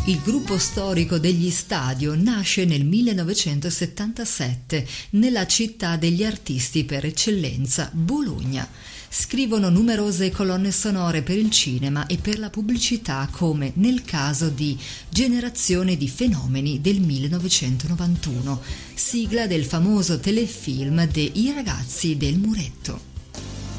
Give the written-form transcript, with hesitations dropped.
Il gruppo storico degli Stadio nasce nel 1977 nella città degli artisti per eccellenza, Bologna. Scrivono numerose colonne sonore per il cinema e per la pubblicità, come nel caso di Generazione di fenomeni del 1991, sigla del famoso telefilm de I ragazzi del muretto.